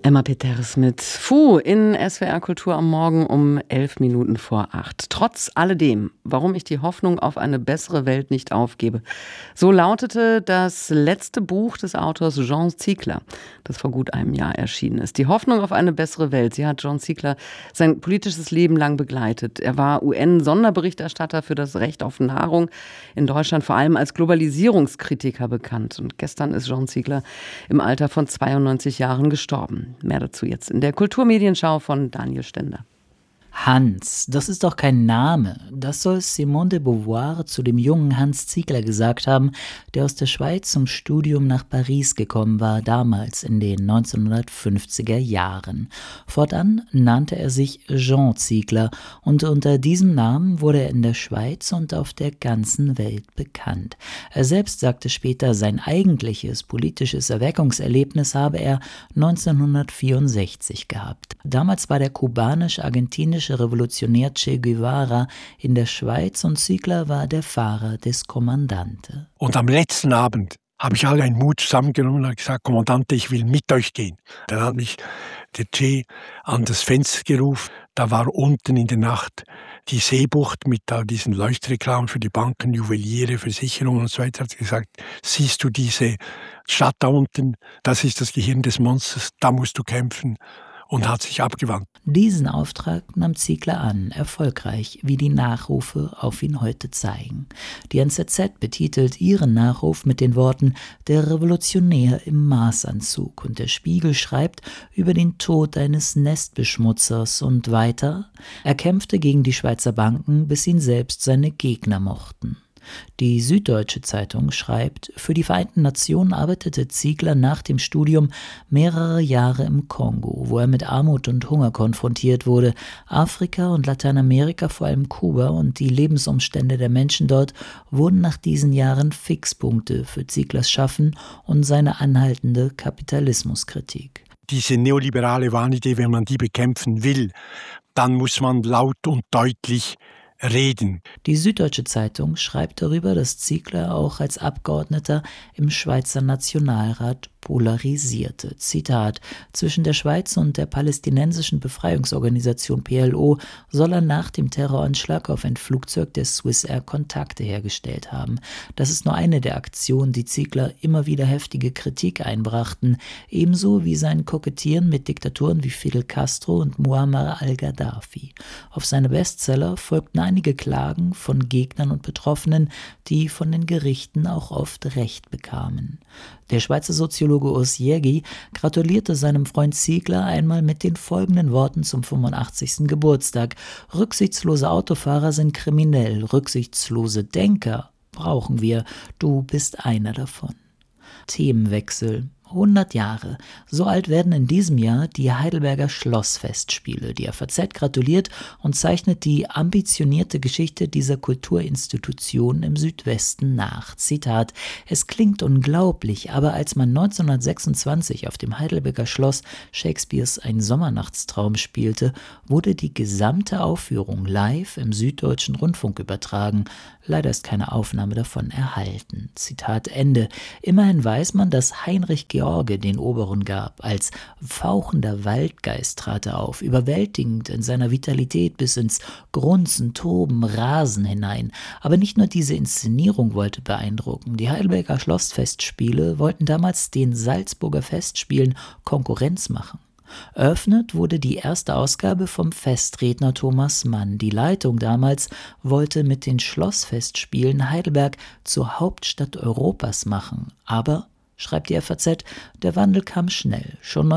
Emma Peters mit Fu in SWR Kultur am Morgen um 7:11. Trotz alledem, warum ich die Hoffnung auf eine bessere Welt nicht aufgebe. So lautete das letzte Buch des Autors Jean Ziegler, das vor gut einem Jahr erschienen ist. Die Hoffnung auf eine bessere Welt. Sie hat Jean Ziegler sein politisches Leben lang begleitet. Er war UN-Sonderberichterstatter für das Recht auf Nahrung, in Deutschland vor allem als Globalisierungskritiker bekannt. Und gestern ist Jean Ziegler im Alter von 92 Jahren gestorben. Mehr dazu jetzt in der Kulturmedienschau von Daniel Stender. Hans, das ist doch kein Name. Das soll Simone de Beauvoir zu dem jungen Hans Ziegler gesagt haben, der aus der Schweiz zum Studium nach Paris gekommen war, damals in den 1950er Jahren. Fortan nannte er sich Jean Ziegler und unter diesem Namen wurde er in der Schweiz und auf der ganzen Welt bekannt. Er selbst sagte später, sein eigentliches politisches Erweckungserlebnis habe er 1964 gehabt. Damals war der kubanisch-argentinische Revolutionär Che Guevara in der Schweiz und Ziegler war der Fahrer des Kommandante. Und am letzten Abend habe ich alle einen Mut zusammengenommen und gesagt, Kommandante, ich will mit euch gehen. Dann hat mich der Che an das Fenster gerufen. Da war unten in der Nacht die Seebucht mit diesen Leuchtreklamen für die Banken, Juweliere, Versicherungen und so weiter. Hat gesagt, siehst du diese Stadt da unten? Das ist das Gehirn des Monsters, da musst du kämpfen. Und hat sich abgewandt. Diesen Auftrag nahm Ziegler an, erfolgreich, wie die Nachrufe auf ihn heute zeigen. Die NZZ betitelt ihren Nachruf mit den Worten »Der Revolutionär im Maßanzug« und der Spiegel schreibt über den Tod eines Nestbeschmutzers und weiter, er kämpfte gegen die Schweizer Banken, bis ihn selbst seine Gegner mochten. Die Süddeutsche Zeitung schreibt, für die Vereinten Nationen arbeitete Ziegler nach dem Studium mehrere Jahre im Kongo, wo er mit Armut und Hunger konfrontiert wurde. Afrika und Lateinamerika, vor allem Kuba und die Lebensumstände der Menschen dort, wurden nach diesen Jahren Fixpunkte für Zieglers Schaffen und seine anhaltende Kapitalismuskritik. Diese neoliberale Wahnidee, wenn man die bekämpfen will, dann muss man laut und deutlich reden. Die Süddeutsche Zeitung schreibt darüber, dass Ziegler auch als Abgeordneter im Schweizer Nationalrat polarisierte. Zitat: Zwischen der Schweiz und der palästinensischen Befreiungsorganisation PLO soll er nach dem Terroranschlag auf ein Flugzeug der Swissair Kontakte hergestellt haben. Das ist nur eine der Aktionen, die Ziegler immer wieder heftige Kritik einbrachten, ebenso wie sein Kokettieren mit Diktatoren wie Fidel Castro und Muammar al-Gaddafi. Auf seine Bestseller folgten einige Klagen von Gegnern und Betroffenen, die von den Gerichten auch oft Recht bekamen. Der Schweizer Soziologe Urs Jägi gratulierte seinem Freund Ziegler einmal mit den folgenden Worten zum 85. Geburtstag: Rücksichtslose Autofahrer sind kriminell, rücksichtslose Denker brauchen wir, du bist einer davon. Themenwechsel. 100 Jahre. So alt werden in diesem Jahr die Heidelberger Schlossfestspiele. Die FAZ gratuliert und zeichnet die ambitionierte Geschichte dieser Kulturinstitution im Südwesten nach. Zitat: Es klingt unglaublich, aber als man 1926 auf dem Heidelberger Schloss Shakespeares Ein Sommernachtstraum spielte, wurde die gesamte Aufführung live im Süddeutschen Rundfunk übertragen. Leider ist keine Aufnahme davon erhalten. Zitat Ende. Immerhin weiß man, dass Heinrich George den Oberen gab. Als fauchender Waldgeist trat er auf, überwältigend in seiner Vitalität bis ins Grunzen, Toben, Rasen hinein. Aber nicht nur diese Inszenierung wollte beeindrucken. Die Heidelberger Schlossfestspiele wollten damals den Salzburger Festspielen Konkurrenz machen. Eröffnet wurde die erste Ausgabe vom Festredner Thomas Mann. Die Leitung damals wollte mit den Schlossfestspielen Heidelberg zur Hauptstadt Europas machen. Aber, schreibt die FAZ, der Wandel kam schnell. Schon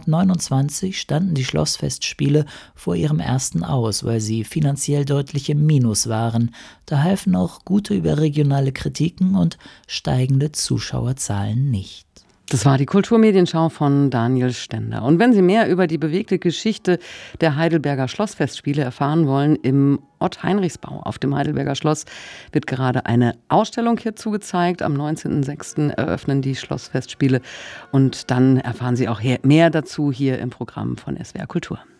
1929 standen die Schlossfestspiele vor ihrem ersten aus, weil sie finanziell deutlich im Minus waren. Da halfen auch gute überregionale Kritiken und steigende Zuschauerzahlen nicht. Das war die Kulturmedienschau von Daniel Stender. Und wenn Sie mehr über die bewegte Geschichte der Heidelberger Schlossfestspiele erfahren wollen, im Ott-Heinrichsbau auf dem Heidelberger Schloss wird gerade eine Ausstellung hierzu gezeigt. Am 19.06. eröffnen die Schlossfestspiele und dann erfahren Sie auch mehr dazu hier im Programm von SWR Kultur.